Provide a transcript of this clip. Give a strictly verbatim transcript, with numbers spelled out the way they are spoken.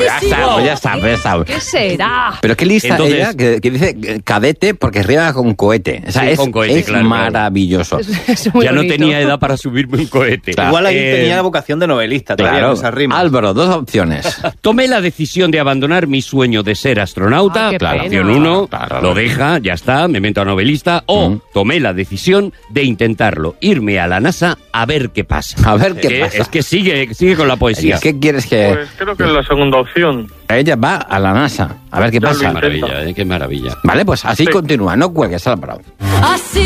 ya está, pues ya está, pues ya está. ¿Qué será? Pero qué lista Entonces, ella que, que dice cadete porque rima con cohete. O sea, Sí, es, con cohete, es claro, maravilloso. Es, es muy Ya no bonito. tenía edad para subirme un cohete. Claro. Igual ahí Eh, tenía la vocación de novelista todavía Claro. con esas rimas. Álvaro, dos opciones. Tomé la decisión de abandonar mi sueño de ser astronauta. Ah, qué Claro, pena. opción uno, Claro. lo deja, ya está, me meto a novelista. O Mm. tomé la decisión de intentarlo, irme a la NASA a ver qué pasa. A ver qué Eh, pasa. Es que sigue, sigue con la poesía. ¿Qué quieres que...? Pues creo que es la segunda opción. Ella va a la NASA. A ver qué Ya lo pasa. Qué maravilla, eh, qué maravilla. Vale, pues así Sí. continúa. No cuelgues, Álvaro. Así